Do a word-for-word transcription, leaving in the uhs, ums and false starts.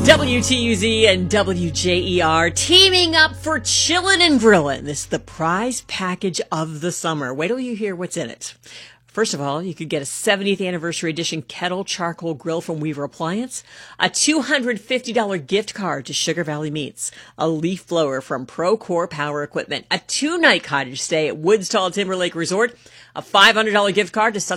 W T U Z and W J E R teaming up for Chillin' and Grillin'. This is the prize package of the summer. Wait till you hear what's in it. First of all, you could get a seventieth anniversary edition kettle charcoal grill from Weaver Appliance, a two hundred fifty dollars gift card to Sugar Valley Meats, a leaf blower from Procore Power Equipment, a two-night cottage stay at Woodstall Timberlake Resort, a five hundred dollars gift card to